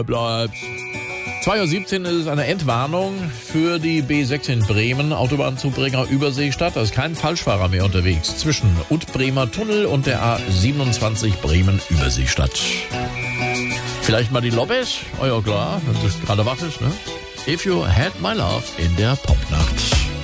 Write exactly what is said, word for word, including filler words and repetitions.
Bleibt. zwei Uhr siebzehn ist es eine Entwarnung für die B sechs in Bremen, Autobahnzubringer Überseestadt. Da ist kein Falschfahrer mehr unterwegs zwischen Ut-Bremer Tunnel und der A siebenundzwanzig Bremen-Überseestadt. Vielleicht mal die Lobbys? Oh ja, klar, wenn es gerade wach ist, ne? If You Had My Love in der Popnacht.